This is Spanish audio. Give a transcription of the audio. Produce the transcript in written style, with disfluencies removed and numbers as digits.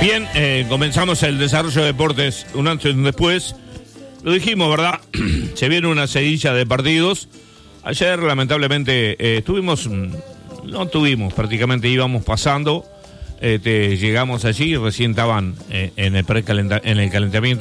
Bien, comenzamos el desarrollo de deportes un antes y un después. Lo dijimos, ¿verdad? Se viene una seguidilla de partidos. Ayer, lamentablemente, prácticamente íbamos pasando. Llegamos allí y recién estaban en el calentamiento